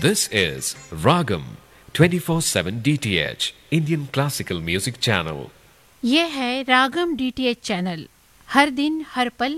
This is Ragam 24/7 DTH Indian Classical Music Channel. ये है रागम DTH channel. हर दिन हर पल